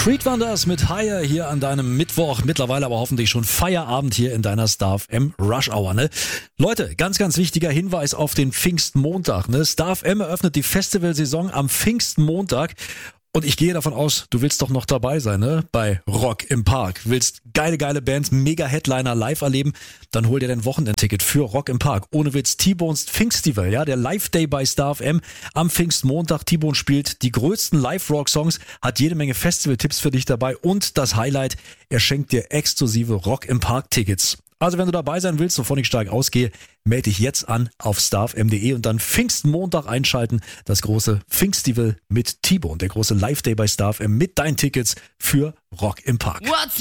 Creed Wonders mit Higher hier an deinem Mittwoch, mittlerweile aber hoffentlich schon Feierabend hier in deiner Star FM Rush Hour, ne? Leute, ganz, ganz wichtiger Hinweis auf den Pfingstmontag, ne? Star FM eröffnet die Festivalsaison am Pfingstmontag. Und ich gehe davon aus, du willst doch noch dabei sein, ne? Bei Rock im Park. Willst geile Bands, mega Headliner live erleben? Dann hol dir dein Wochenendticket für Rock im Park. Ohne Witz, T-Bones Pfingstival, ja? Der Live-Day bei Star FM am Pfingstmontag. T-Bone spielt die größten Live-Rock-Songs, hat jede Menge Festival-Tipps für dich dabei und das Highlight, er schenkt dir exklusive Rock im Park-Tickets. Also wenn du dabei sein willst, wovon ich stark ausgehe, melde dich jetzt an auf starfm.de und dann Pfingstmontag einschalten. Das große Pfingstival mit T-Bone, der große Live-Day bei Star FM mit deinen Tickets für Rock im Park.